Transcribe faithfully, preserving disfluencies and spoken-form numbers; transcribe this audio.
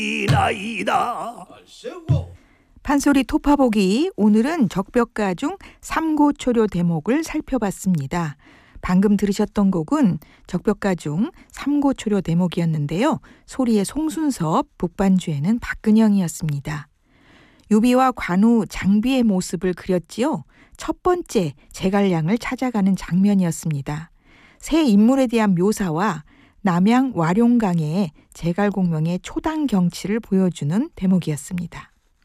이나이다. 판소리 토파보기, 오늘은 적벽가 중 삼고초려 대목을 살펴봤습니다. 방금 들으셨던 곡은 적벽가 중 삼고초려 대목이었는데요. 소리의 송순섭, 북반주에는 박근영이었습니다. 유비와 관우, 장비의 모습을 그렸지요. 첫 번째 제갈량을 찾아가는 장면이었습니다. 새 인물에 대한 묘사와 남양 와룡강의 제갈공명의 초당 경치를 보여주는 대목이었습니다.